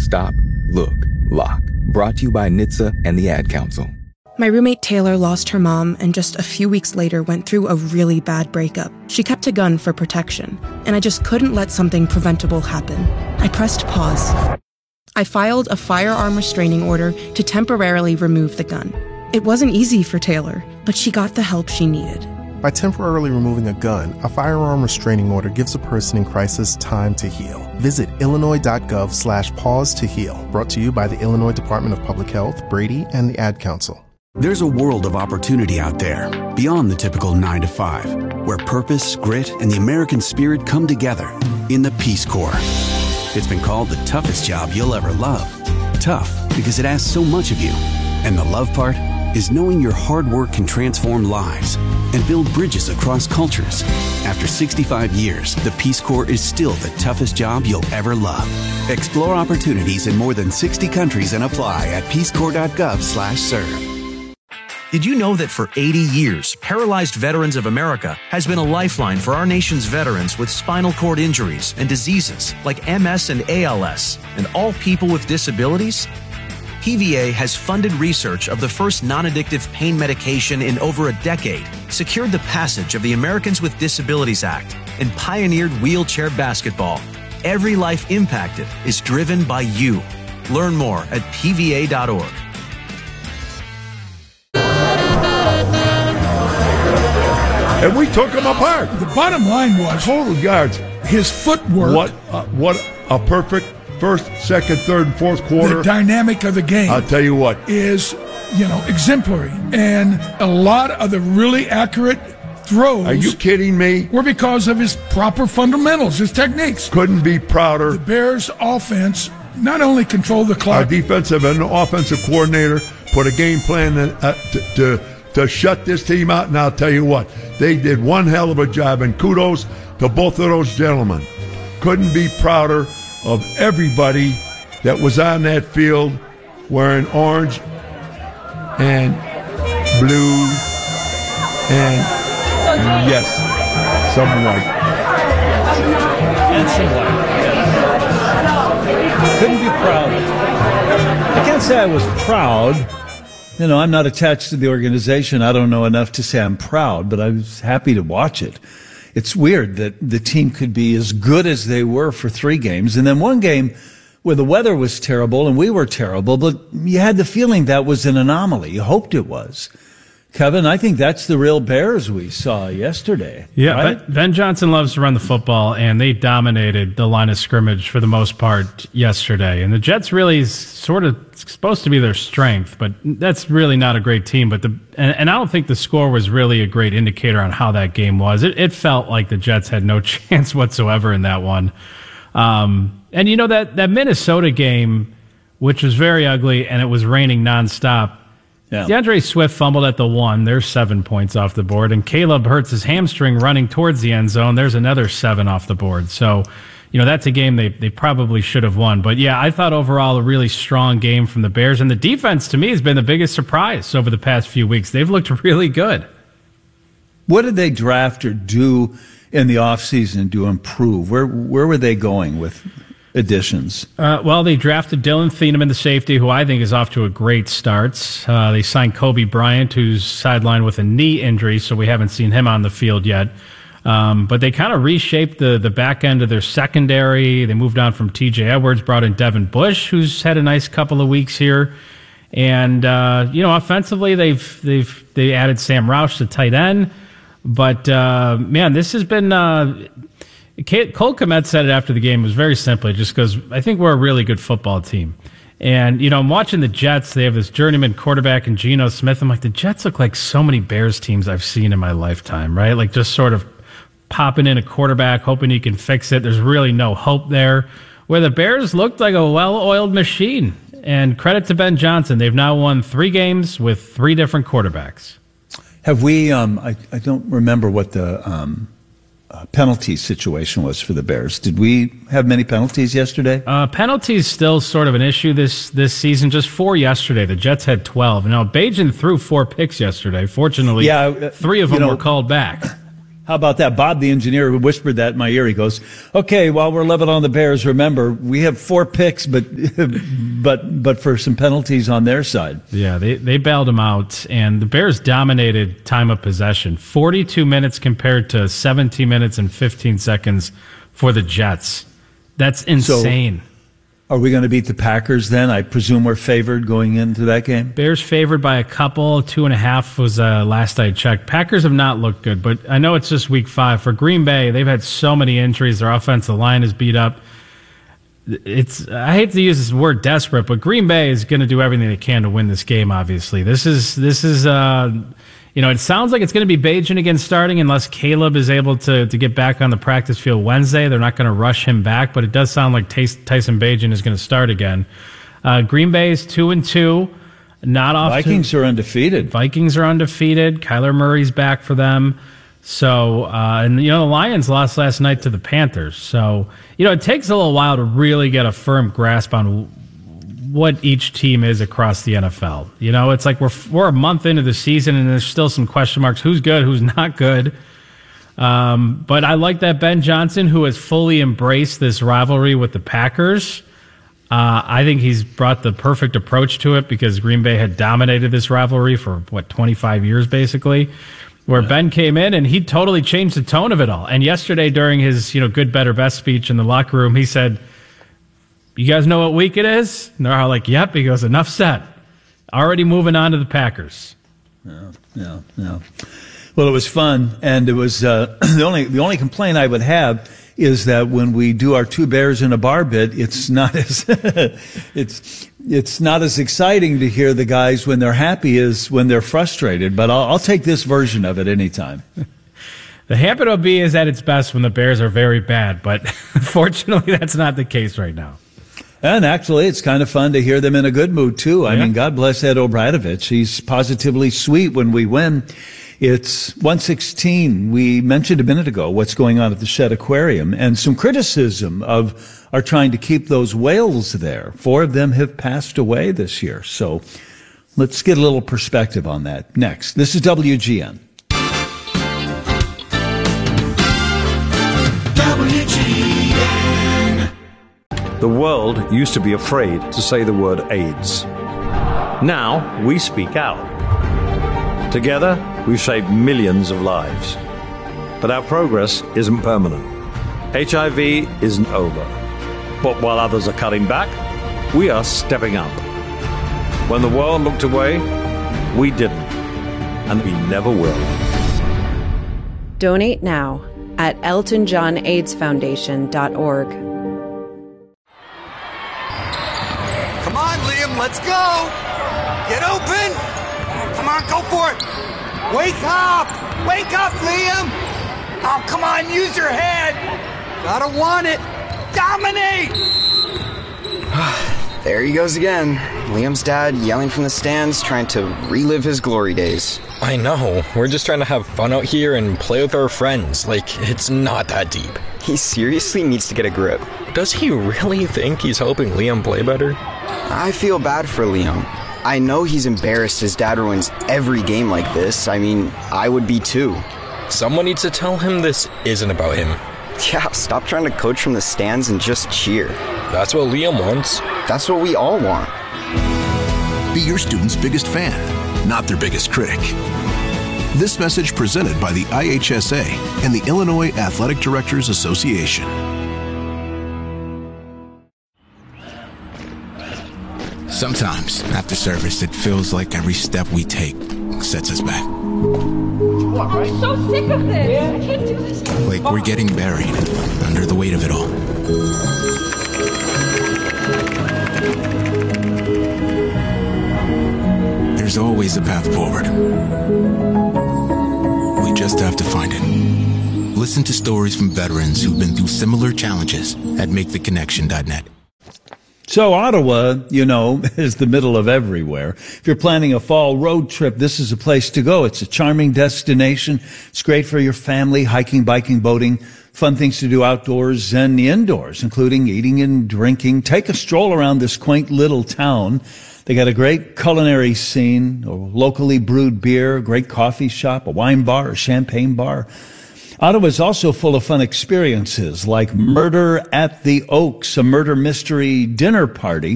Stop, Look, Lock. Brought to you by NHTSA and the Ad Council. My roommate Taylor lost her mom and just a few weeks later went through a really bad breakup. She kept a gun for protection, and I just couldn't let something preventable happen. I pressed pause. I filed a firearm restraining order to temporarily remove the gun. It wasn't easy for Taylor, but she got the help she needed. By temporarily removing a gun, a firearm restraining order gives a person in crisis time to heal. Visit illinois.gov/pause to heal. Brought to you by the Illinois Department of Public Health, Brady, and the Ad Council. There's a world of opportunity out there, beyond the typical 9 to 5, where purpose, grit, and the American spirit come together in the Peace Corps. It's been called the toughest job you'll ever love. Tough because it asks so much of you. And the love part is knowing your hard work can transform lives and build bridges across cultures. After 65 years, the Peace Corps is still the toughest job you'll ever love. Explore opportunities in more than 60 countries and apply at peacecorps.gov/serve. Did you know that for 80 years, Paralyzed Veterans of America has been a lifeline for our nation's veterans with spinal cord injuries and diseases like MS and ALS, and all people with disabilities? PVA has funded research of the first non-addictive pain medication in over a decade, secured the passage of the Americans with Disabilities Act, and pioneered wheelchair basketball. Every life impacted is driven by you. Learn more at pva.org. And we took him apart. The bottom line was total yards. His footwork. What a perfect first, second, third, and fourth quarter. The dynamic of the game. I'll tell you what is exemplary, and a lot of the really accurate throws. Are you kidding me? Were because of his proper fundamentals, his techniques. Couldn't be prouder. The Bears' offense not only controlled the clock. Our defensive and offensive coordinator put a game plan to shut this team out, and I'll tell you what, they did one hell of a job, and kudos to both of those gentlemen. Couldn't be prouder of everybody that was on that field wearing orange and blue and, yes, some white. And some white. Couldn't be prouder. I can't say I was proud. I'm not attached to the organization. I don't know enough to say I'm proud, but I was happy to watch it. It's weird that the team could be as good as they were for 3 games, and then one game where the weather was terrible and we were terrible, but you had the feeling that was an anomaly. You hoped it was. Kevin, I think that's the real Bears we saw yesterday. Yeah, right? Ben Johnson loves to run the football, and they dominated the line of scrimmage for the most part yesterday. And the Jets really is sort of supposed to be their strength, but that's really not a great team. But and I don't think the score was really a great indicator on how that game was. It felt like the Jets had no chance whatsoever in that one. And that Minnesota game, which was very ugly, and it was raining nonstop. Yeah. DeAndre Swift fumbled at the 1. There's 7 points off the board. And Caleb hurts his hamstring running towards the end zone. There's another 7 off the board. So, that's a game they probably should have won. But, yeah, I thought overall a really strong game from the Bears. And the defense, to me, has been the biggest surprise over the past few weeks. They've looked really good. What did they draft or do in the offseason to improve? Where were they going with additions? Well, they drafted Dylan Thieneman, the safety, who I think is off to a great start. They signed Kobe Bryant, who's sidelined with a knee injury, so we haven't seen him on the field yet. But they kind of reshaped the back end of their secondary. They moved on from T.J. Edwards, brought in Devin Bush, who's had a nice couple of weeks here. And, offensively, they added Sam Roush to tight end. But, man, this has been Cole Kmet said it after the game. It was very simply just because I think we're a really good football team. And, I'm watching the Jets. They have this journeyman quarterback in Geno Smith. I'm like, the Jets look like so many Bears teams I've seen in my lifetime, right? Like just sort of popping in a quarterback, hoping he can fix it. There's really no hope there. Where the Bears looked like a well-oiled machine. And credit to Ben Johnson. They've now won 3 games with 3 different quarterbacks. Have we, I don't remember what the penalty situation was for the Bears. Did we have many penalties yesterday? Penalties still sort of an issue this season. Just 4 yesterday. The Jets had 12. Now, Bajan threw 4 picks yesterday. Fortunately, 3 of them were called back. How about that? Bob, the engineer, who whispered that in my ear, he goes, okay, while we're living on the Bears, remember, we have 4 picks, but for some penalties on their side. Yeah, they bailed them out, and the Bears dominated time of possession. 42 minutes compared to 17 minutes and 15 seconds for the Jets. That's insane. So, are we going to beat the Packers then? I presume we're favored going into that game? Bears favored by a couple. 2.5 was last I checked. Packers have not looked good, but I know it's just week 5. For Green Bay, they've had so many injuries. Their offensive line is beat up. I hate to use this word desperate, but Green Bay is going to do everything they can to win this game, obviously. This is it sounds like it's going to be Bagent again starting unless Caleb is able to get back on the practice field Wednesday. They're not going to rush him back, but it does sound like Tyson Bagent is going to start again. Green Bay is 2-2. Not off. Vikings are undefeated. Kyler Murray's back for them. So, the Lions lost last night to the Panthers. So, it takes a little while to really get a firm grasp on what each team is across the NFL. It's like we're a month into the season and there's still some question marks. Who's good? Who's not good? But I like that Ben Johnson, who has fully embraced this rivalry with the Packers. I think he's brought the perfect approach to it because Green Bay had dominated this rivalry for 25 years basically, where Ben came in and he totally changed the tone of it all. And yesterday during his, good, better, best speech in the locker room, he said, you guys know what week it is? And they're all like, yep. He goes, enough said. Already moving on to the Packers. Yeah. Well, it was fun, and it was the only complaint I would have is that when we do our 2 Bears in a bar bit, it's not as it's not as exciting to hear the guys when they're happy as when they're frustrated. But I'll take this version of it anytime. The habit will be is at its best when the Bears are very bad, but fortunately that's not the case right now. And actually, it's kind of fun to hear them in a good mood, too. I mean, God bless Ed O'Bradovich. He's positively sweet when we win. It's 1:16. We mentioned a minute ago what's going on at the Shedd Aquarium and some criticism of our trying to keep those whales there. 4 of them have passed away this year. So let's get a little perspective on that next. This is WGN. The world used to be afraid to say the word AIDS. Now we speak out. Together, we've saved millions of lives. But our progress isn't permanent. HIV isn't over. But while others are cutting back, we are stepping up. When the world looked away, we didn't. And we never will. Donate now at EltonJohnAIDSFoundation.org. Come on, Liam, let's go! Get open! Come on, go for it! Wake up! Wake up, Liam! Oh, come on, use your head! Gotta want it! Dominate! There he goes again. Liam's dad yelling from the stands, trying to relive his glory days. I know. We're just trying to have fun out here and play with our friends. Like, it's not that deep. He seriously needs to get a grip. Does he really think he's helping Liam play better? I feel bad for Liam. I know he's embarrassed his dad ruins every game like this. I mean, I would be too. Someone needs to tell him this isn't about him. Yeah, stop trying to coach from the stands and just cheer. That's what Liam wants. That's what we all want. Be your student's biggest fan, not their biggest critic. This message presented by the IHSA and the Illinois Athletic Directors Association. Sometimes, after service, it feels like every step we take sets us back. I'm so sick of this. I can't do this. Like we're getting buried under the weight of it all. There's always a path forward. We just have to find it. Listen to stories from veterans who've been through similar challenges at MakeTheConnection.net. So Ottawa, is the middle of everywhere. If you're planning a fall road trip, this is a place to go. It's a charming destination. It's great for your family, hiking, biking, boating, fun things to do outdoors and indoors, including eating and drinking. Take a stroll around this quaint little town. They got a great culinary scene, a locally brewed beer, a great coffee shop, a wine bar, a champagne bar. Ottawa is also full of fun experiences like Murder at the Oaks, a murder mystery dinner party